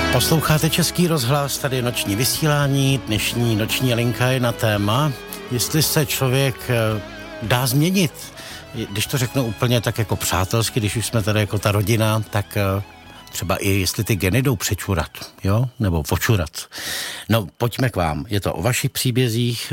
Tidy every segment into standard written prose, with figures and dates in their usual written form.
Posloucháte Český rozhlas, tady noční vysílání, dnešní noční linka je na téma, jestli se člověk dá změnit. Když to řeknu úplně tak jako přátelsky, když už jsme tady jako ta rodina, tak třeba i jestli ty geny jdou přečurat, jo, nebo vočurat. No, pojďme k vám. Je to o vašich příbězích,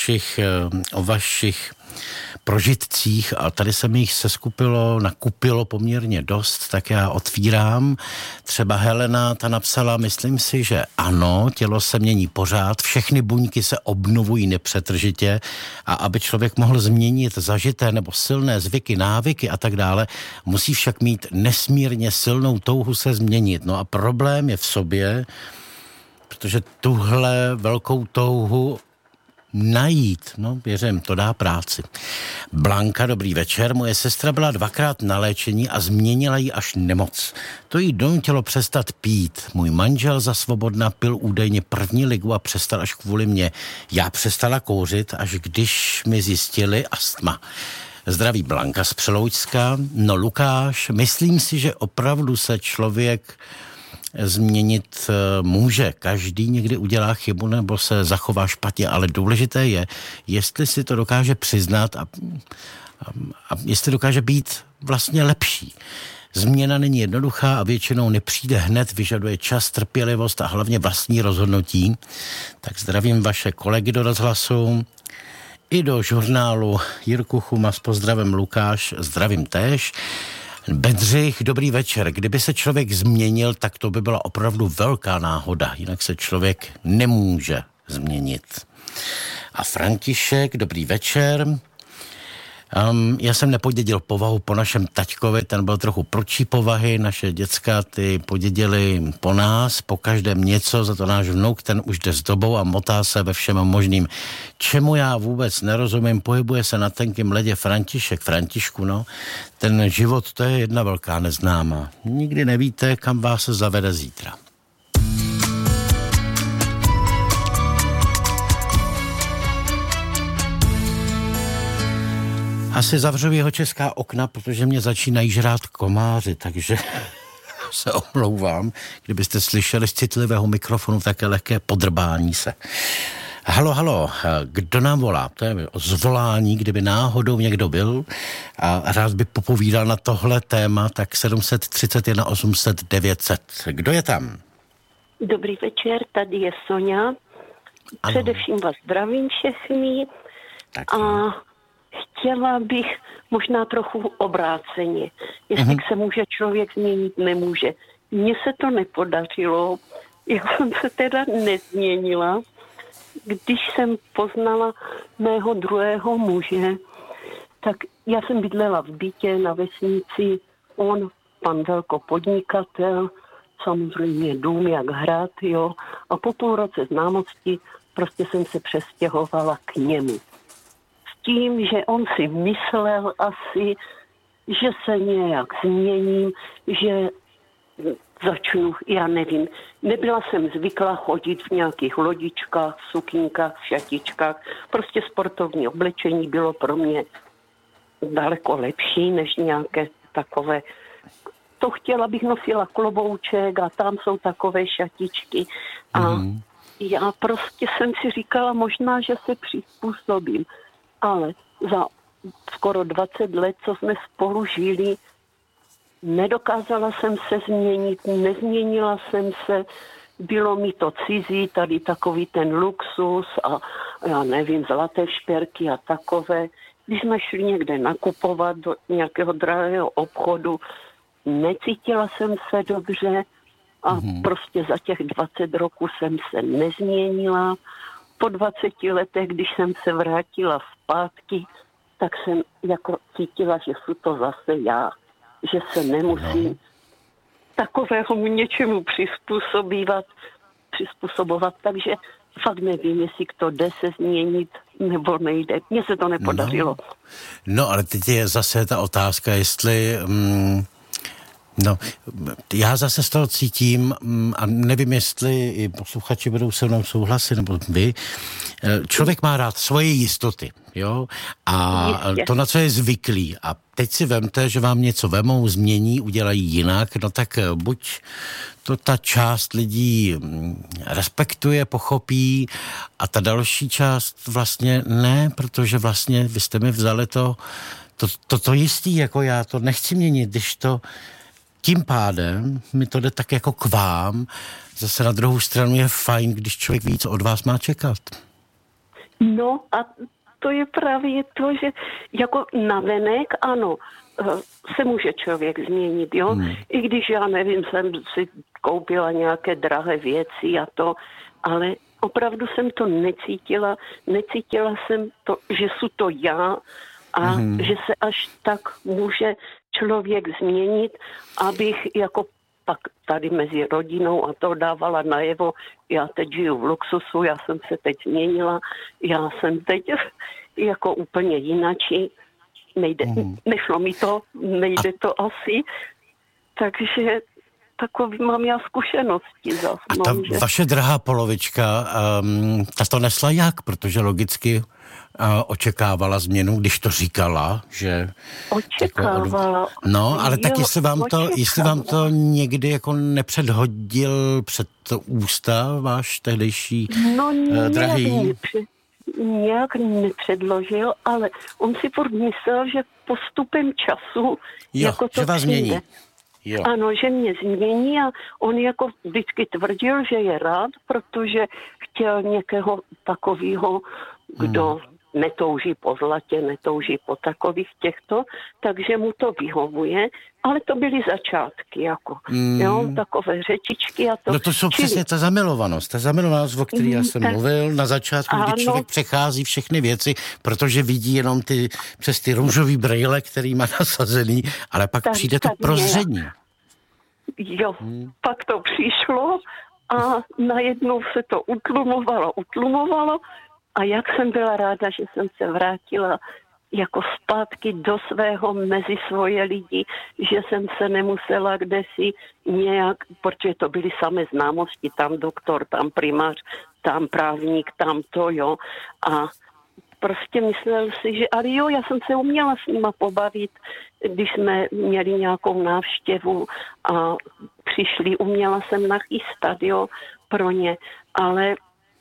o vašich prožitcích a tady se mi jich nakupilo poměrně dost, tak já otvírám. Třeba Helena, ta napsala, myslím si, že ano, tělo se mění pořád, všechny buňky se obnovují nepřetržitě a aby člověk mohl změnit zažité nebo silné zvyky, návyky a tak dále, musí však mít nesmírně silnou touhu se změnit. No a problém je v sobě, protože tuhle velkou touhu najít, no věřím, to dá práci. Blanka, dobrý večer, moje sestra byla 2krát na léčení a změnila jí až nemoc. To jí donutilo přestat pít. Můj manžel za svobodna pil údajně první ligu a přestal až kvůli mně. Já přestala kouřit, až když mi zjistili astma. Zdraví Blanka z Přeloučska. No Lukáš, myslím si, že opravdu se člověk změnit může. Každý někdy udělá chybu nebo se zachová špatně, ale důležité je, jestli si to dokáže přiznat a jestli dokáže být vlastně lepší. Změna není jednoduchá a většinou nepřijde hned, vyžaduje čas, trpělivost a hlavně vlastní rozhodnutí. Tak zdravím vaše kolegy do rozhlasu i do žurnálu Jirku Chuma s pozdravem Lukáš, zdravím též. Bedřich, dobrý večer. Kdyby se člověk změnil, tak to by byla opravdu velká náhoda. Jinak se člověk nemůže změnit. A František, dobrý večer. Já jsem nepodědil povahu po našem taťkovi, ten byl trochu prudší povahy, naše děcka ty podědili po nás, po každém něco, za to náš vnuk, ten už jde s dobou a motá se ve všem možným. Čemu já vůbec nerozumím, pohybuje se na tenkým ledě Františku, no. Ten život, to je jedna velká neznámá. Nikdy nevíte, kam vás se zavede zítra. Asi zavřu jeho česká okna, protože mě začínají žrát komáři, takže se omlouvám. Kdybyste slyšeli z citlivého mikrofonu také lehké podrbání se. Halo, kdo nám volá? To je zvolání, kdyby náhodou někdo byl a rád by popovídal na tohle téma, tak 731 800 900. Kdo je tam? Dobrý večer, tady je Sonja. Především vás zdravím všechny a chtěla bych možná trochu obráceně. Jestli se může člověk změnit, nemůže. Mně se to nepodařilo. Já jsem se teda nezměnila. Když jsem poznala mého druhého muže, tak já jsem bydlela v bytě na vesnici. On, pan velkopodnikatel, samozřejmě dům jak hrad, jo. A po půl roce známosti prostě jsem se přestěhovala k němu. Tím, že on si myslel asi, že se nějak změním, že začnu, já nevím. Nebyla jsem zvyklá chodit v nějakých lodičkách, sukínkách, šatičkách. Prostě sportovní oblečení bylo pro mě daleko lepší než nějaké takové. To chtěla bych nosila klobouček a tam jsou takové šatičky. A já prostě jsem si říkala možná, že se přizpůsobím. Ale za skoro 20 let, co jsme spolu žili, nedokázala jsem se změnit, nezměnila jsem se, bylo mi to cizí, tady takový ten luxus a já nevím, zlaté šperky a takové. Když jsme šli někde nakupovat do nějakého drahého obchodu, necítila jsem se dobře a prostě za těch 20 roků jsem se nezměnila. Po 20 letech, když jsem se vrátila zpátky, tak jsem jako cítila, že jsou to zase já. Že se nemusím takového něčemu přizpůsobovat. Takže fakt nevím, jestli to jde se změnit nebo nejde. Mně se to nepodařilo. No ale teď je zase ta otázka, jestli No, já zase z toho cítím, a nevím, jestli i posluchači budou se mnou souhlasit, nebo vy, člověk má rád svoje jistoty, jo, a to, na co je zvyklý. A teď si vemte, že vám něco vemou, změní, udělají jinak, no tak buď to ta část lidí respektuje, pochopí, a ta další část vlastně ne, protože vlastně vy jste mi vzali to jistý, jako já to nechci měnit, když to tím pádem mi to jde tak jako k vám. Zase na druhou stranu je fajn, když člověk ví, co od vás má čekat. No a to je právě to, že jako navenek, ano, se může člověk změnit, jo. I když, já nevím, jsem si koupila nějaké drahé věci a to, ale opravdu jsem to necítila. Necítila jsem to, že jsou to já a že se až tak může člověk změnit, abych jako pak tady mezi rodinou a to dávala najevo. Já teď žiju v luxusu, já jsem se teď změnila, já jsem teď jako úplně jinačí. Nešlo mi to, nejde to asi. Takže takový mám já zkušenosti zase. A ta vaše drahá polovička, ta to nesla jak? Protože očekávala změnu, když to říkala, že... Očekávala. No, ale tak jestli vám to někdy jako nepředhodil před ústa váš tehdejší drahý? Nějak nepředložil, ale on si furt myslel, že postupem času jako to že vás změní. Jo. Ano, že mě změní a on jako vždycky tvrdil, že je rád, protože chtěl někoho takového, kdo netouží po zlatě, netouží po takových těchto, takže mu to vyhovuje, ale to byly začátky, jako, jo, takové řečičky a to. No to jsou přesně ta zamilovanost, o které já jsem mluvil na začátku, kdy člověk přechází všechny věci, protože vidí jenom přes ty růžový brejle, který má nasazený, ale pak přijde to prozření. Jo, pak to přišlo a najednou se to utlumovalo a jak jsem byla ráda, že jsem se vrátila jako zpátky do svého mezi svoje lidi, že jsem se nemusela kdesi nějak, protože to byly samé známosti, tam doktor, tam primář, tam právník, tam to, jo, a prostě myslel si, že ale jo, já jsem se uměla s nima pobavit, když jsme měli nějakou návštěvu a přišli, uměla jsem nachystat, jo, pro ně, ale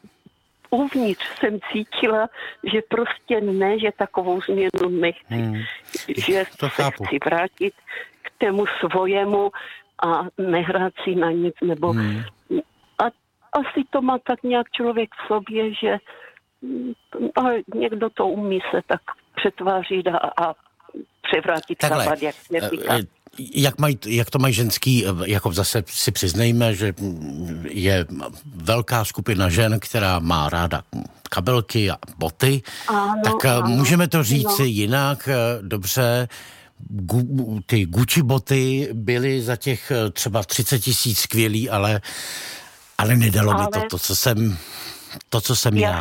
uvnitř jsem cítila, že prostě ne, že takovou změnu nechci. Že se chci vrátit k tému svojemu a nehrát si na nic, nebo a asi to má tak nějak člověk v sobě, že někdo to umí se tak přetvářit a převrátit kabát, jak se říká. Jak to mají ženský, jako zase si přiznejme, že je velká skupina žen, která má ráda kabelky a boty, tak můžeme to říct jinak, dobře, ty Gucci boty byly za těch třeba 30 000 skvělý, ale nedalo mi to, co jsem já.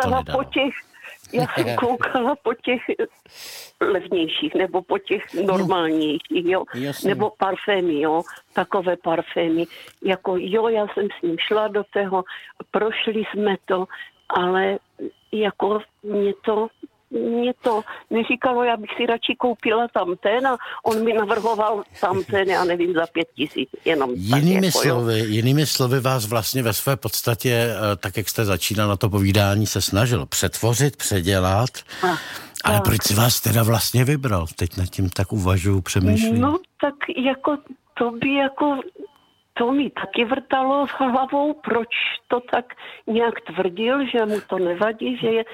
Já jsem koukala po těch levnějších, nebo po těch normálnějších, jo, nebo parfémy, jo, takové parfémy, jako jo, já jsem s ním šla do toho, prošli jsme to, ale jako mě to neříkalo, já bych si radši koupila tamten a on mi navrhoval tamten, já nevím, za 5 000, jenom Jinými slovy vás vlastně ve své podstatě, tak jak jste začínal na to povídání, se snažil přetvořit, předělat, ale proč si vás teda vlastně vybral? Teď nad tím tak uvažuju, přemýšlím. No tak jako to mi taky vrtalo s hlavou, proč to tak nějak tvrdil, že mu to nevadí, že je.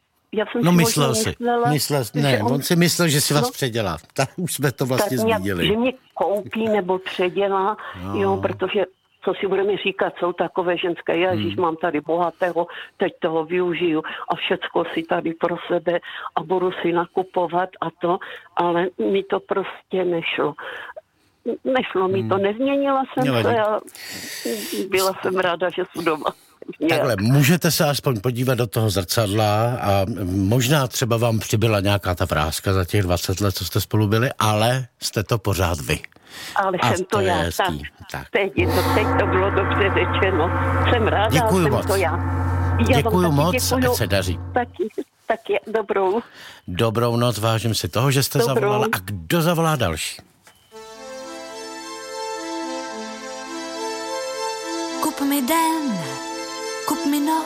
On si myslel, že si vás předělá. Tak už jsme to vlastně zmínili. Že mě koupí nebo předělá, jo, protože co si budeme říkat, jsou takové ženské, ježiš, mám tady bohatého, teď toho využiju a všecko si tady pro sebe a budu si nakupovat a to, ale mi to prostě nešlo. Nešlo mi to, nezměnila jsem se a byla jsem ráda, že jsem doma. Takhle, můžete se aspoň podívat do toho zrcadla a možná třeba vám přibyla nějaká ta vráska za těch 20 let, co jste spolu byli, ale jste to pořád vy. Ale jsem to já, tak. Teď to bylo dobře řečeno. Jsem ráda, děkuju jsem moc. to já. Děkuju moc, ať se daří. Taky dobrou. Dobrou noc, vážím si toho, že jste zavolala. A kdo zavolá další? Coupe mes dents, coupe mes noces.